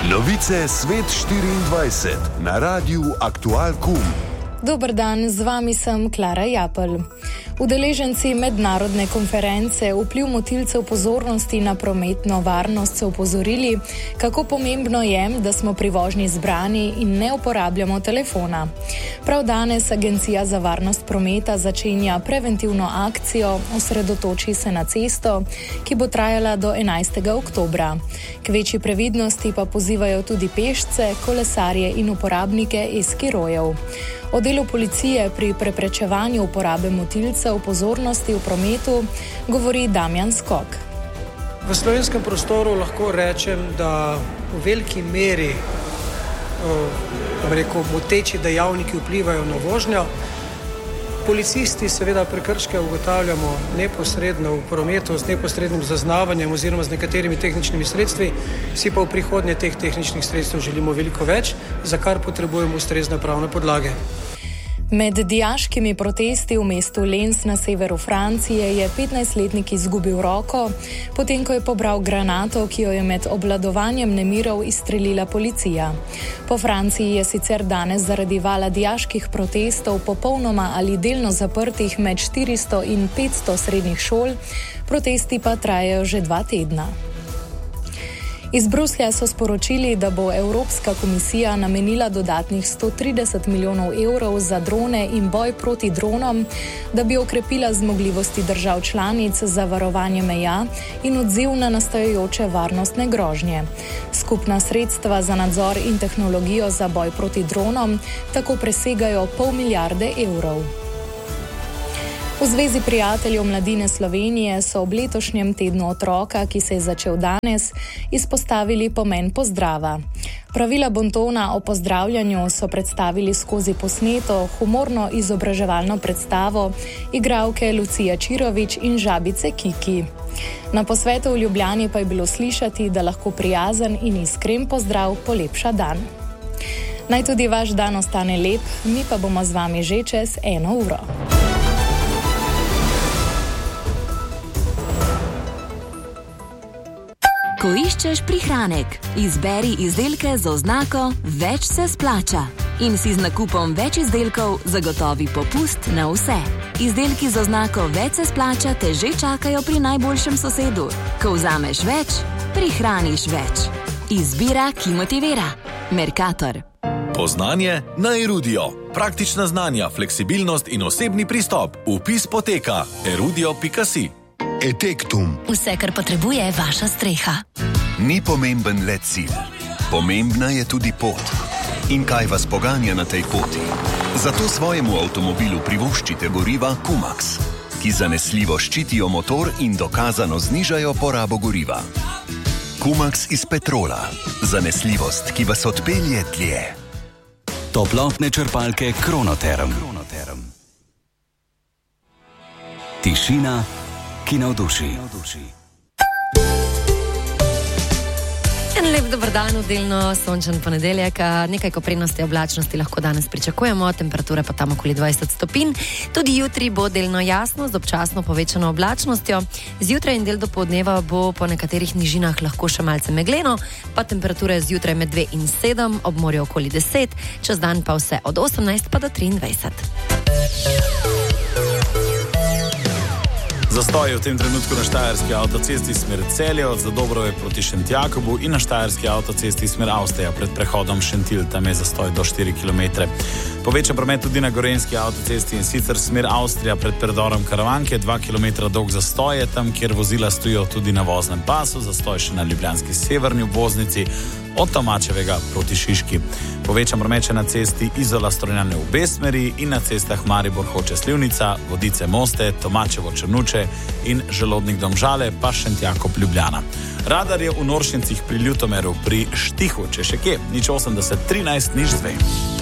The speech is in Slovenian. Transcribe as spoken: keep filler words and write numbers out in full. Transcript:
Novice Svet štiriindvajset na Radiu Aktual Kum. Dober dan, z vami sem Klara Japelj. Udeleženci mednarodne konference Vpliv motilcev pozornosti na prometno varnost so opozorili, kako pomembno je, da smo pri vožnji zbrani in ne uporabljamo telefona. Prav danes Agencija za varnost prometa začenja preventivno akcijo Osredotoči se na cesto, ki bo trajala do enajstega oktobra. K večji previdnosti pa pozivajo tudi pešce, kolesarje in uporabnike e-skirojev. O delu policije pri preprečevanju uporabe motilcev pozornosti v prometu govori Damjan Skok. V slovenskem prostoru lahko rečem, da v veliki meri rekel, moteči dejavniki vplivajo na vožnjo. Policisti seveda prekrške ugotavljamo neposredno v prometu z neposrednim zaznavanjem oziroma z nekaterimi tehničnimi sredstvi, si pa v prihodnje teh tehničnih sredstev želimo veliko več, za kar potrebujemo ustrezne pravne podlage. Med dijaškimi protesti v mestu Lens na severu Francije je petnajstletnik izgubil roko, potem ko je pobral granato, ki jo je med obvladovanjem nemirov izstrelila policija. Po Franciji je sicer danes zaradi vala dijaških protestov popolnoma ali delno zaprtih med štiristo in petsto srednjih šol, protesti pa trajajo že dva tedna. Iz Bruslja so sporočili, da bo Evropska komisija namenila dodatnih sto trideset milijonov evrov za drone in boj proti dronom, da bi okrepila zmogljivosti držav članic za varovanje meja in odziv na nastajajoče varnostne grožnje. Skupna sredstva za nadzor in tehnologijo za boj proti dronom tako presegajo pol milijarde evrov. V Zvezi prijateljev mladine Slovenije so ob letošnjem tednu otroka, ki se je začel danes, izpostavili pomen pozdrava. Pravila bontona o pozdravljanju so predstavili skozi posneto, humorno izobraževalno predstavo igralke Lucija Čirović in žabice Kiki. Na posvetu v Ljubljani pa je bilo slišati, da lahko prijazen in iskren pozdrav polepša dan. Naj tudi vaš dan ostane lep, mi pa bomo z vami že čez eno uro. Ko iščeš prihranek, izberi izdelke z oznako Več se splača in si z nakupom več izdelkov zagotovi popust na vse. Izdelki z oznako Več se splača te že čakajo pri najboljšem sosedu. Ko vzameš več, prihraniš več. Izbira, ki motivira. Mercator. Poznanje na Erudio. Praktična znanja, fleksibilnost in osebni pristop. Vpis poteka erudio pika si. Etektum. Vse, kar potrebuje vaša streha. Ni pomemben le cilj. Pomembna je tudi pot. In kaj vas poganja na tej poti? Zato svojemu avtomobilu privoščite goriva Kumax, ki zanesljivo ščitijo motor in dokazano znižajo porabo goriva. Kumax iz petrola. Zanesljivost, ki vas odpelje dlje. Toplotne črpalke Kronoterm. Tišina, ki navduši. En lep dober dan, v delno sončen ponedeljek, nekaj koprenosti oblačnosti lahko danes pričakujemo, temperature pa tam okoli dvajset stopinj. Tudi jutri bo delno jasno z občasno povečano oblačnostjo. Zjutraj in del dopoldneva bo po nekaterih nižinah lahko še malce megleno, pa temperature zjutraj med dve in sedem, ob morju okoli deset, čez dan pa vse od osemnajst pa do triindvajset. Zastoj je v tem trenutku na štajerski avtocesti smer Celje od Zadobrove proti Šentjakobu in na štajerski avtocesti smer Avstrija pred prehodom Šentilj, tam je zastoj do štiri kilometre. Povečan promet tudi na gorenjski avtocesti in sicer smer Avstrija pred predorom Karavanke, dva kilometra dolg zastoj je tam, kjer vozila stojijo tudi na voznem pasu, zastoj še na ljubljanski severni obvoznici od Tomačevega proti Šiški. Povečan promet na cesti Izola Strojnjane v obe smeri in na cestah Maribor Hoče Slivnica, Vodice Moste, Tomačevo Črnuče in Želodnik Domžale pa Šentjakob Ljubljana. Radar je v Noršincih pri Ljutomeru pri Štihu, če še kje, nič osemdeset trinajst nič dve.